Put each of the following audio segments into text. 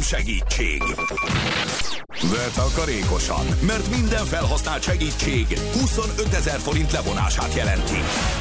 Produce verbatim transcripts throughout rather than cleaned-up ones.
segítség. De takarékosan, mert minden felhasznált segítség huszonötezer forint levonását jelenti.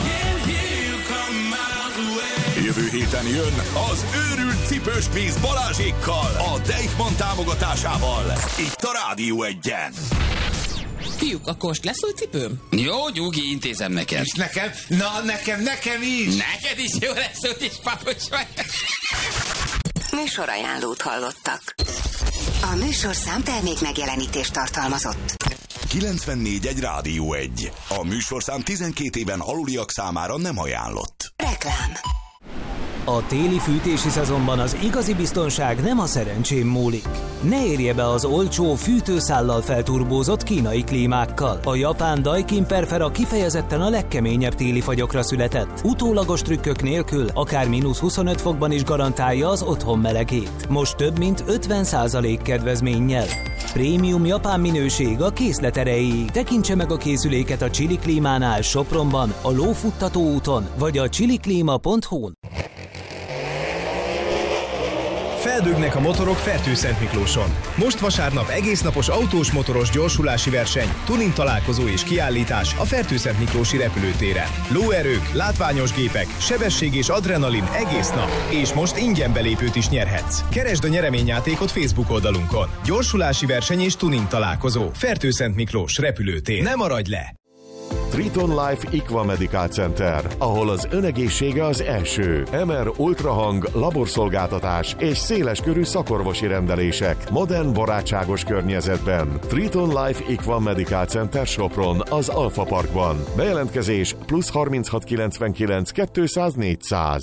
Jövő héten jön az őrült cipős kvíz Balázsékkal, a Deichmann támogatásával, itt a Rádió egyen. Fiúk, akkor most lesz új cipőm? Jó, Gyugi, intézem neked. És nekem? Na, nekem, nekem is! Neked is jó lesz, úgyis papucs vagy. Műsorajánlót hallottak. A műsorszám termék megjelenítést tartalmazott. kilencvennégy egy Rádió egy. A műsorszám tizenkét éven aluliak számára nem ajánlott. Reklám. A téli fűtési szezonban az igazi biztonság nem a szerencsén múlik. Ne érje be az olcsó, fűtőszállal felturbózott kínai klímákkal. A japán Daikin Perfera kifejezetten a legkeményebb téli fagyokra született. Utólagos trükkök nélkül, akár mínusz huszonöt fokban is garantálja az otthon melegét. Most több mint ötven százalék kedvezménnyel. Prémium japán minőség a készlet erejéig. Tekintse meg a készüléket a Chili Klímánál Sopronban, a Lófuttató úton, vagy a chiliklima pont hu-n. Feldőgnek a motorok Fertőszentmiklóson. Most vasárnap egésznapos autós motoros gyorsulási verseny, tuning találkozó és kiállítás a Fertőszentmiklósi repülőtéren. Lóerők, látványos gépek, sebesség és adrenalin egész nap. És most ingyen belépőt is nyerhetsz. Keresd a nyereményjátékot Facebook oldalunkon. Gyorsulási verseny és tuning találkozó. Fertőszentmiklós repülőtér. Ne maradj le! Triton Life Equa Medical Center, ahol az önegészsége az első. em er ultrahang, laborszolgáltatás és széleskörű szakorvosi rendelések modern, barátságos környezetben. Triton Life Equa Medical Center Sopron, az Alfa Parkban. Bejelentkezés plusz harminchat kilencvenkilenc kétszáz négyszáz.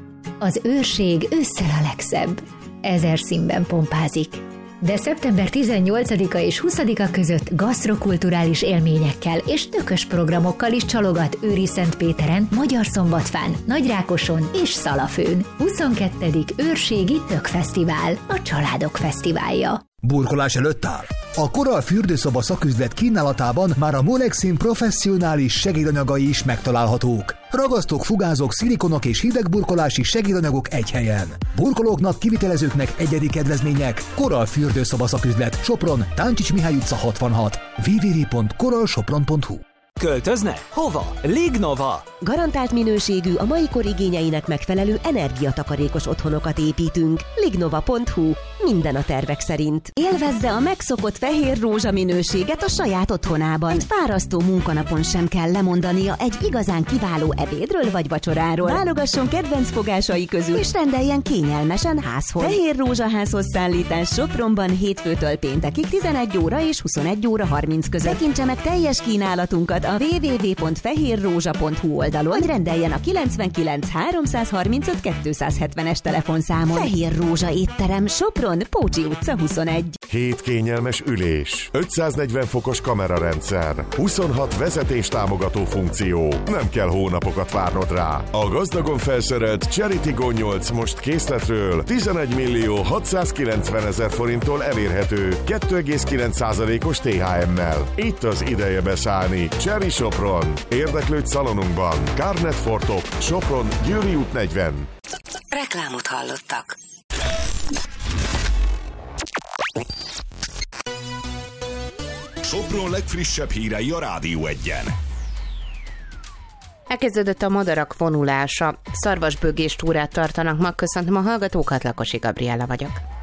Az őrség ősszel a legszebb. Ezer színben pompázik. De szeptember tizennyolcadika és huszadika között gasztrokulturális élményekkel és tökös programokkal is csalogat Őriszentpéteren, Magyarszombatfán, Nagyrákoson és Szalafőn. huszonkettő Őrségi Tökfesztivál, a családok fesztiválja. Burkolás előtt áll. A Coral fürdőszoba szaküzlet kínálatában már a Molexin professzionális segédanyagai is megtalálhatók. Ragasztók, fugázok, szilikonok és hidegburkolási segédanyagok egy helyen. Burkolóknak, kivitelezőknek egyedi kedvezmények. Coral fürdőszoba szaküzlet, Sopron, Táncsics Mihály utca hatvanhat. double-u double-u double-u pont coral sopron pont hu. Költözne? Hova? Lignova! Garantált minőségű, a mai kor igényeinek megfelelő energiatakarékos otthonokat építünk. lignova pont hu. Minden a tervek szerint. Élvezze a megszokott fehér rózsa minőséget a saját otthonában. Egy fárasztó munkanapon sem kell lemondania egy igazán kiváló ebédről vagy vacsoráról. Válogasson kedvenc fogásai közül, és rendeljen kényelmesen házhoz. Fehér rózsaházhoz szállítás Sopronban hétfőtől péntekig tizenegy óra és huszonegy óra harminc között. Tekintse meg teljes kínálatunkat a double-u double-u double-u pont fehérrózsa pont hu oldalon, vagy rendeljen a kilencvenkilenc háromszázharmincöt kétszázhetvenes telefonszámon. Fehér Rózsa étterem, Sopron, Pócsi utca huszonegy. hét kényelmes ülés, ötszáznegyven fokos kamerarendszer, huszonhat vezetéstámogató funkció. Nem kell hónapokat várnod rá. A gazdagon felszerelt Cherry Tiggo nyolc most készletről tizenegy millió hatszázkilencvenezer forinttól elérhető kettő egész kilenc százalékos té há emmel. Itt az ideje beszállni. Cherry Sopron. Érdeklődj szalonunkban. Carnet Fortop, Sopron, Győri út negyven. Reklámot hallottak. Sopron legfrissebb hírei a Rádió egyen. Elkezdődött a madarak vonulása. Szarvasbőgés túrát tartanak ma. Köszöntöm a hallgatókat, Lakosi Gabriella vagyok.